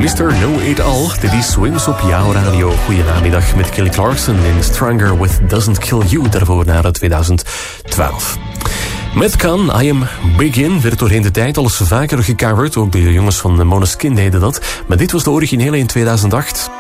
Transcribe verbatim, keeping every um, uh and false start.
mister Know-It-All. Dit is Swims op jouw radio. Goedenamiddag met Kelly Clarkson in Stronger With Doesn't Kill You. Daarvoor naar twintig twaalf. Met Can, I Am Begin werd doorheen de tijd al eens vaker gecoverd. Ook de jongens van Måneskin deden dat. Maar dit was de originele in tweeduizend acht.